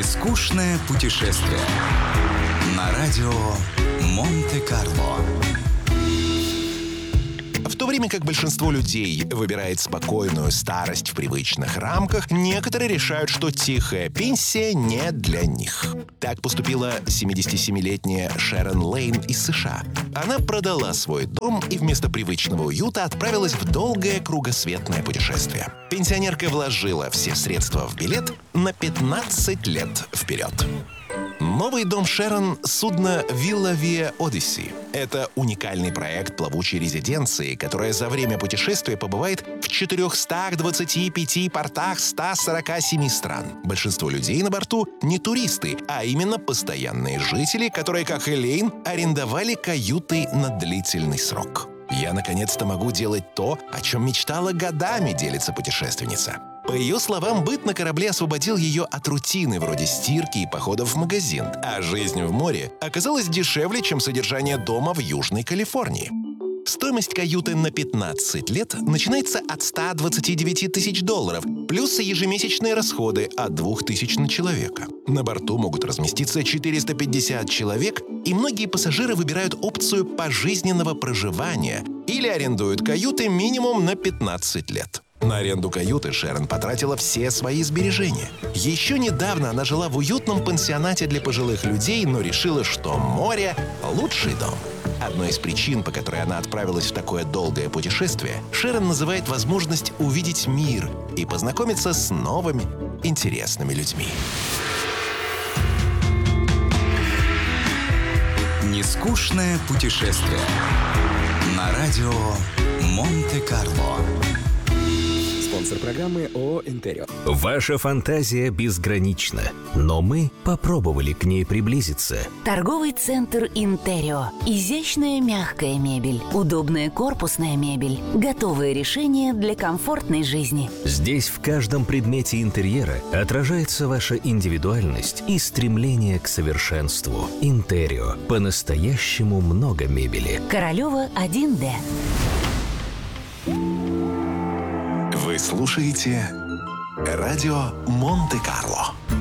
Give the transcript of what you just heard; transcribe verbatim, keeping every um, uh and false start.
Нескучное путешествие на радио Монте-Карло. В то время как большинство людей выбирает спокойную старость в привычных рамках, некоторые решают, что тихая пенсия не для них. Так поступила семидесятисемилетняя Шерон Лейн из США. Она продала свой дом и вместо привычного уюта отправилась в долгое кругосветное путешествие. Пенсионерка вложила все средства в билет на пятнадцать лет вперед. Новый дом Шерон — судно Вилла Виа Одисси. Это уникальный проект плавучей резиденции, которая за время путешествия побывает в четырехстах двадцати пяти портах ста сорока семи стран. Большинство людей на борту не туристы, а именно постоянные жители, которые, как и Лейн, арендовали каюты на длительный срок. «Я наконец-то могу делать то, о чем мечтала годами», — делится путешественница. По ее словам, быт на корабле освободил ее от рутины вроде стирки и походов в магазин, а жизнь в море оказалась дешевле, чем содержание дома в Южной Калифорнии. Стоимость каюты на пятнадцать лет начинается от ста двадцати девяти тысяч долларов, плюс ежемесячные расходы от двух тысяч на человека. На борту могут разместиться четыреста пятьдесят человек, и многие пассажиры выбирают опцию пожизненного проживания или арендуют каюты минимум на пятнадцать лет. На аренду каюты Шерон потратила все свои сбережения. Еще недавно она жила в уютном пансионате для пожилых людей, но решила, что море — лучший дом. Одной из причин, по которой она отправилась в такое долгое путешествие, Шерон называет возможность увидеть мир и познакомиться с новыми, интересными людьми. Нескучное путешествие на радио Монте-Карло. Спонсор программы ООО «Интерио». Ваша фантазия безгранична, но мы попробовали к ней приблизиться. Торговый центр «Интерио». Изящная мягкая мебель, удобная корпусная мебель, готовые решения для комфортной жизни. Здесь в каждом предмете интерьера отражается ваша индивидуальность и стремление к совершенству. «Интерио». По-настоящему много мебели. Королева, один Д. Вы слушаете радио Монте-Карло.